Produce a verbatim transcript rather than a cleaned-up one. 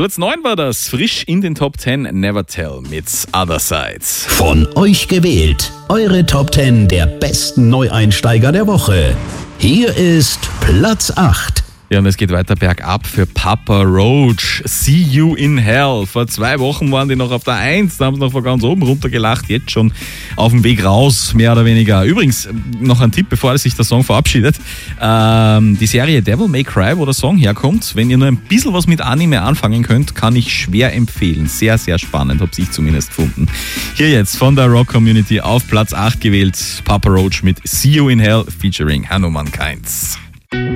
Platz neun war das, frisch in den Top zehn, Never Tell mit Other Sides. Von euch gewählt, eure Top zehn der besten Neueinsteiger der Woche. Hier ist Platz acht. Ja, und es geht weiter bergab für Papa Roach. See You in Hell. Vor zwei Wochen waren die noch auf der eins, da haben sie noch von ganz oben runtergelacht, jetzt schon auf dem Weg raus, mehr oder weniger. Übrigens, noch ein Tipp, bevor sich der Song verabschiedet. Ähm, die Serie Devil May Cry, wo der Song herkommt, wenn ihr nur ein bisschen was mit Anime anfangen könnt, kann ich schwer empfehlen. Sehr, sehr spannend, hab's ich zumindest gefunden. Hier jetzt von der Rock Community auf Platz acht gewählt, Papa Roach mit See You in Hell featuring Hanuman Kinds.